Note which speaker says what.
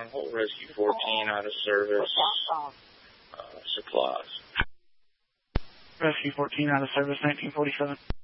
Speaker 1: on hold. Rescue 14 out of service. Supplies.
Speaker 2: Rescue 14 out of service, 1947.